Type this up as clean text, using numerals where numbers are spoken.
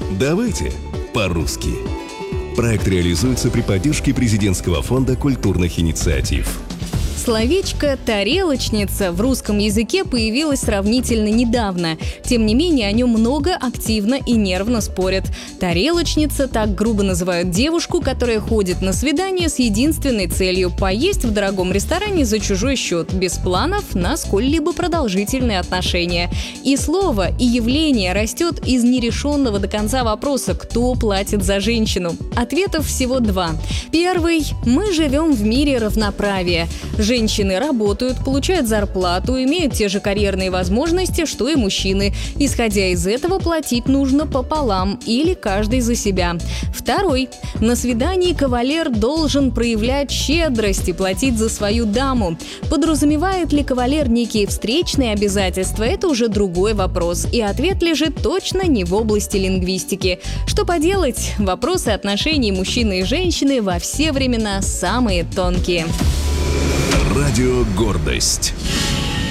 Давайте по-русски. Проект реализуется при поддержке Президентского фонда культурных инициатив. Словечко «тарелочница» в русском языке появилось сравнительно недавно. Тем не менее, о нем много, активно и нервно спорят. Тарелочница — так грубо называют девушку, которая ходит на свидание с единственной целью — поесть в дорогом ресторане за чужой счет, без планов на сколь-либо продолжительные отношения. И слово, и явление растет из нерешенного до конца вопроса, кто платит за женщину. Ответов всего два. Первый — мы живем в мире равноправия. Женщины работают, получают зарплату, имеют те же карьерные возможности, что и мужчины. Исходя из этого, платить нужно пополам или каждый за себя. Второй. На свидании кавалер должен проявлять щедрость и платить за свою даму. Подразумевает ли кавалер некие встречные обязательства – это уже другой вопрос. И ответ лежит точно не в области лингвистики. Что поделать? Вопросы отношений мужчины и женщины во все времена самые тонкие. Радио «Гордость».